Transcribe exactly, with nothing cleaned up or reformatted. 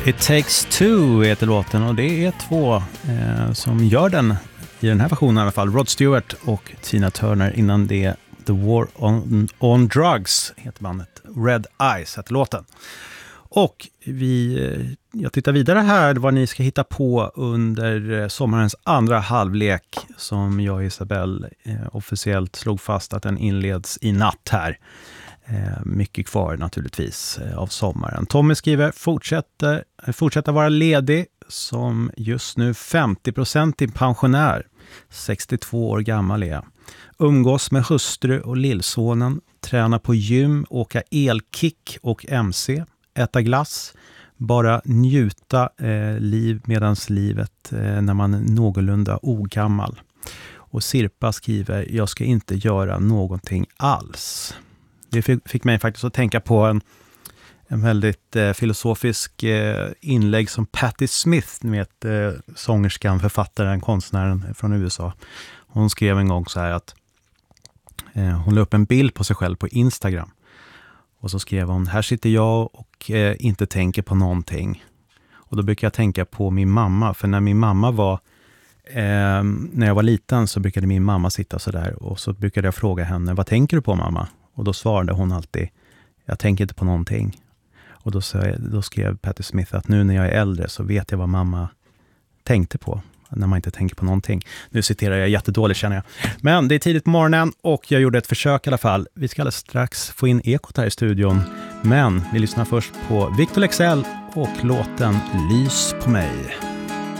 It Takes Two heter låten och det är två eh, som gör den i den här versionen i alla fall. Rod Stewart och Tina Turner. Innan det The War on, on Drugs heter bandet. Red Eyes heter låten. Och vi, jag tittar vidare här vad ni ska hitta på under sommarens andra halvlek som jag och Isabelle eh, officiellt slog fast att den inleds i natt här. Eh, mycket kvar naturligtvis eh, av sommaren. Tommy skriver, fortsätter, fortsätter vara ledig som just nu femtio procent i pensionär. sextiotvå år gammal är jag. Umgås med hustru och lillsonen. Träna på gym, åka elkick och M C. Äta glass. Bara njuta eh, liv medans livet eh, när man är någorlunda ogammal. Och Sirpa skriver, jag ska inte göra någonting alls. Det fick mig faktiskt att tänka på en, en väldigt eh, filosofisk eh, inlägg som Patti Smith, ni vet, eh, sångerskan, författaren, konstnären från U S A. Hon skrev en gång så här att eh, hon la upp en bild på sig själv på Instagram. Och så skrev hon, här sitter jag och eh, inte tänker på någonting. Och då brukar jag tänka på min mamma, för när min mamma var eh, när jag var liten så brukade min mamma sitta så där och så brukade jag fråga henne, vad tänker du på mamma? Och då svarade hon alltid, jag tänker inte på någonting. Och då, så, då skrev Patti Smith att nu när jag är äldre så vet jag vad mamma tänkte på. När man inte tänker på någonting. Nu citerar jag jättedåligt känner jag. Men det är tidigt på morgonen och jag gjorde ett försök i alla fall. Vi ska alldeles strax få in ekot här i studion. Men vi lyssnar först på Victor Leksell och låten Lys på mig.